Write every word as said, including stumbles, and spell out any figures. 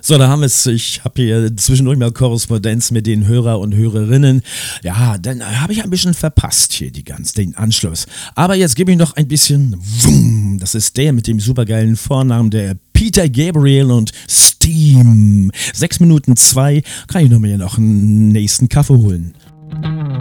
So, da haben wir es. Ich habe hier zwischendurch mal Korrespondenz mit den Hörer und Hörerinnen. Ja, dann habe ich ein bisschen verpasst hier die ganz, den Anschluss. Aber jetzt gebe ich noch ein bisschen Wumm. Das ist der mit dem supergeilen Vornamen, der Peter Gabriel und Steam. Sechs Minuten zwei, kann ich noch mir noch einen nächsten Kaffee holen.